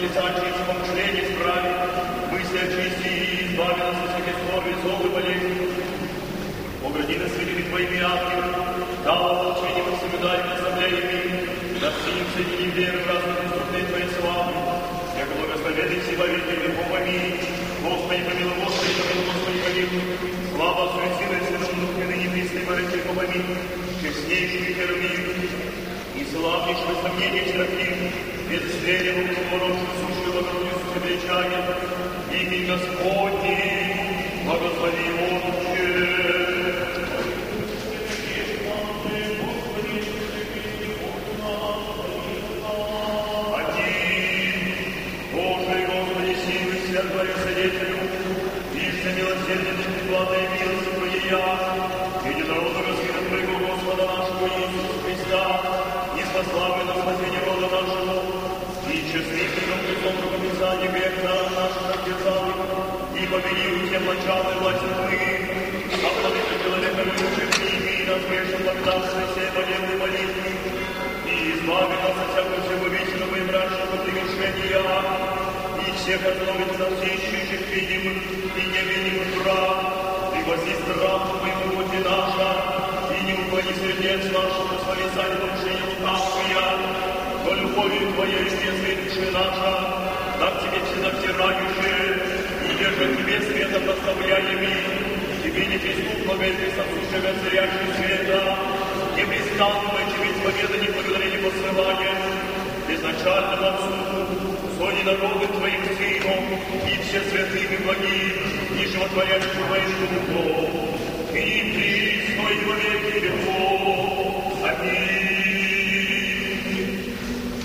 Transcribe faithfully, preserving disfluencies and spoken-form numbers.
нелицачие в помышлении справи, мысли очисти и избави нас от всяких скорби, зол и болезни. Огради нас святыми Твоими ангелами, да волчением и соблюдаем наставлениями, да всем соединим веры в разные преступные Твои славы, яко благословенный все во веки веков. Аминь. Господи, помилуй, Господи, помилуй, Господи, помилуй. Слава Отцу и Сыну и Святому Духу, и ныне и присно и во веки веков. Аминь. Честнейший Херувим и славнейшего сомнения Серафим, без зверя, бескорочную, сущую, Богородицу, величание, имя Господне, благослови Отче. Твоим свидетелю, лишься милосердия, плата и милости Твоя, единородного Сына Твоего Господа нашего Иисуса Христа, и спаславы на спасение рода нашего, и честным Христом рукописание век на наших отцах, и победил всем началы власти Твои, а владыка человека любящих ними, и нас грешным тогдашней всей военной молитвы, и избави нас от всякого всего вечного и мрачного прегрешения, всех отновит за все ищущих видимых и невидимых прав, и вози страх Твоему пути наша, и не уклони сердец нашего словесания нарушения лукавствия, но любовью Твоей известной души наша, так Тебе всезавзирающие, и держа Тебе светом наставляями, Тебе неприступно везде сосущего царящего света, непрестанно Тебе исповедание благодарение посылаем, безначальному Отцу, сони народы Твоим Сыном, и все святыми благим, и животворящим Твоим Духом, и присной во веки веков.